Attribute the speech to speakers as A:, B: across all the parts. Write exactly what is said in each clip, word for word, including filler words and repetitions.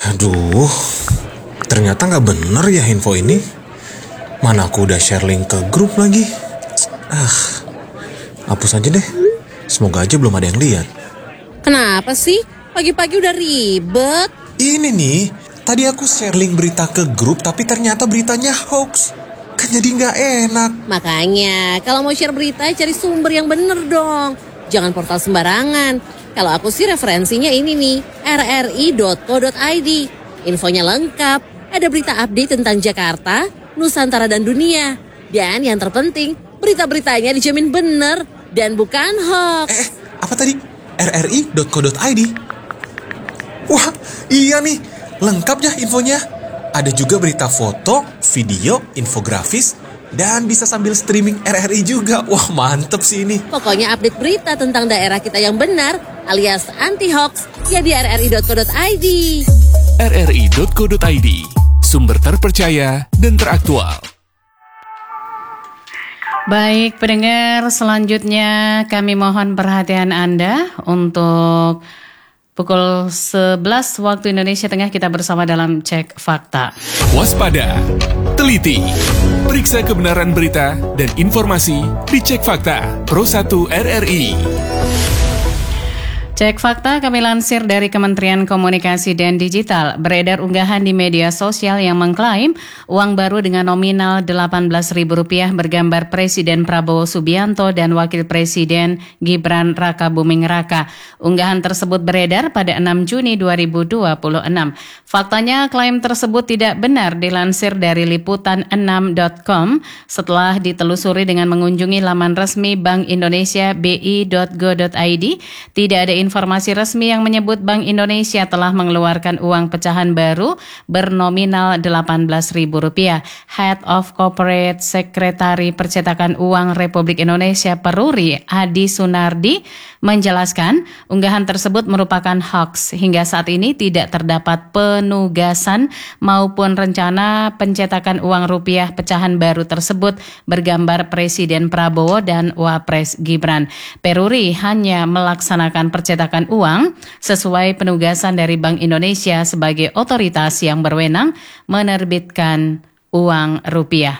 A: Aduh, ternyata gak bener ya info ini. Mana aku udah share link ke grup lagi. Ah, hapus aja deh. Semoga aja belum ada yang lihat.
B: Kenapa sih? Pagi-pagi udah ribet.
A: Ini nih, tadi aku share link berita ke grup tapi ternyata beritanya hoax. Kan jadi gak enak.
B: Makanya, kalau mau share berita cari sumber yang bener dong. Jangan portal sembarangan. Kalau aku sih referensinya ini nih, r r i dot co dot i d. Infonya lengkap, ada berita update tentang Jakarta, Nusantara dan dunia. Dan yang terpenting, berita-beritanya dijamin bener dan bukan hoax.
A: Eh, apa tadi? r r i dot co dot i d. Wah, iya nih, lengkap ya infonya. Ada juga berita foto, video, infografis, dan bisa sambil streaming R R I juga. Wah, mantep sih ini.
B: Pokoknya update berita tentang daerah kita yang benar, alias anti-hoax, ya di r r i dot co dot i d.
C: r r i dot co dot i d, sumber terpercaya dan teraktual.
D: Baik, pendengar, selanjutnya kami mohon perhatian Anda untuk pukul sebelas waktu Indonesia Tengah kita bersama dalam Cek Fakta.
C: Waspada, teliti, periksa kebenaran berita dan informasi di Cek Fakta Pro satu R R I.
D: Cek Fakta kami lansir dari Kementerian Komunikasi dan Digital. Beredar unggahan di media sosial yang mengklaim uang baru dengan nominal delapan belas ribu rupiah bergambar Presiden Prabowo Subianto dan Wakil Presiden Gibran Raka Buming Raka. Unggahan tersebut beredar pada enam Juni dua ribu dua puluh enam. Faktanya klaim tersebut tidak benar dilansir dari liputan enam dot com setelah ditelusuri dengan mengunjungi laman resmi Bank Indonesia b i dot go dot i d. Tidak ada informasi resmi yang menyebut Bank Indonesia telah mengeluarkan uang pecahan baru bernominal delapan belas ribu rupiah. Head of Corporate Secretary Percetakan Uang Republik Indonesia Peruri, Adi Sunardi, menjelaskan unggahan tersebut merupakan hoax. Hingga saat ini tidak terdapat penugasan maupun rencana pencetakan uang rupiah pecahan baru tersebut bergambar Presiden Prabowo dan Wapres Gibran. Peruri hanya melaksanakan percetakan uang sesuai penugasan dari Bank Indonesia sebagai otoritas yang berwenang menerbitkan uang rupiah.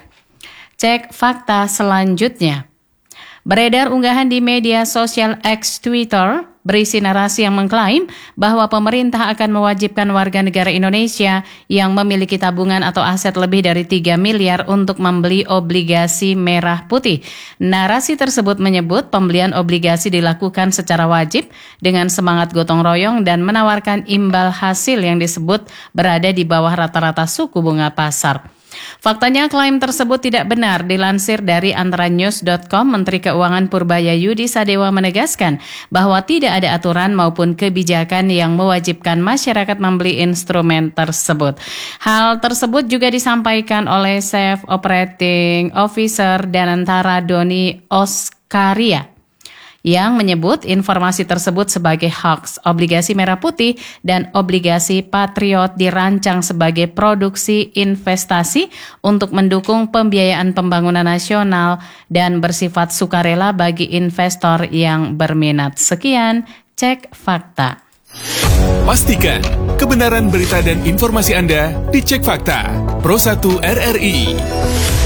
D: Cek fakta selanjutnya. Beredar unggahan di media sosial X Twitter berisi narasi yang mengklaim bahwa pemerintah akan mewajibkan warga negara Indonesia yang memiliki tabungan atau aset lebih dari tiga miliar untuk membeli obligasi merah putih. Narasi tersebut menyebut pembelian obligasi dilakukan secara wajib dengan semangat gotong royong dan menawarkan imbal hasil yang disebut berada di bawah rata-rata suku bunga pasar. Faktanya klaim tersebut tidak benar. Dilansir dari antara news dot com, Menteri Keuangan Purbaya Yudi Sadewa menegaskan bahwa tidak ada aturan maupun kebijakan yang mewajibkan masyarakat membeli instrumen tersebut. Hal tersebut juga disampaikan oleh Chief Operating Officer Danantara Doni Oskaria yang menyebut informasi tersebut sebagai hoax. Obligasi merah putih dan obligasi patriot dirancang sebagai produksi investasi untuk mendukung pembiayaan pembangunan nasional dan bersifat sukarela bagi investor yang berminat. Sekian, Cek Fakta.
C: Pastikan kebenaran berita dan informasi Anda di Cek Fakta Pro satu R R I.